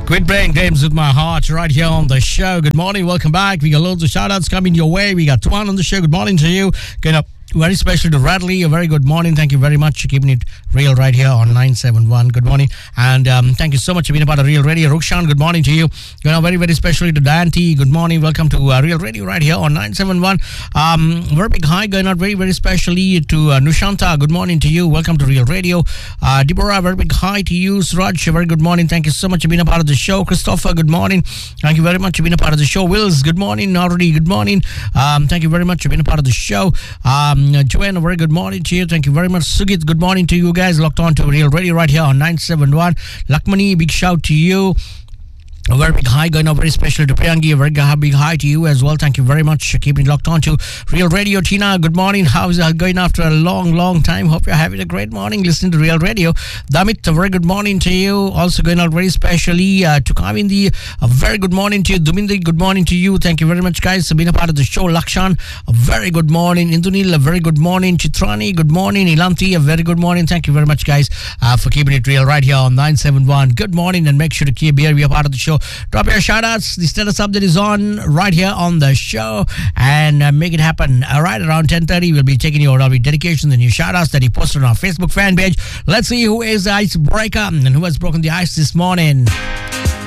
Quit playing games with my heart right here on the show. Good morning, welcome back. We got loads of shout outs coming your way. We got Tuan on the show. Good morning to you. Very special to Radley. A very good morning. Thank you very much for keeping it real right here on 971. Good morning. And thank you so much for being a part of Real Radio. Rukshan, good morning to you. Very, very specially to Diane T. Good morning. Welcome to Real Radio right here on 971. Very big hi going out very, very specially to Nushanta. Good morning to you. Welcome to Real Radio. Deborah, very big hi to you. Suraj, very good morning. Thank you so much for being a part of the show. Christopher, good morning. Thank you very much for being a part of the show. Wills, good morning. Already, good morning. Thank you very much for being a part of the show. Joanne, a very good morning to you. Thank you very much. Sugit, good morning to you guys. Locked on to Real Radio right here on 971. Lakmani, big shout to you. A very big hi going out, very special to Priyangi. A very big hi to you as well. Thank you very much for keeping locked on to Real Radio. Tina, good morning. How's it going after a long, long time? Hope you're having a great morning listening to Real Radio. Damit, a very good morning to you. Also going out very specially to Kavindi. A very good morning to you. Dumindi, good morning to you. Thank you very much, guys, for being a part of the show. Lakshan, a very good morning. Indunil, a very good morning. Chitrani, good morning. Ilanti, a very good morning. Thank you very much, guys, for keeping it real right here on 971. Good morning, and make sure to keep here. Be a part of the show. Drop your shout-outs, the status update is on right here on the show, and make it happen. Right around 10:30, we'll be taking your dedications and your shout-outs that you posted on our Facebook fan page. Let's see who is the icebreaker and who has broken the ice this morning.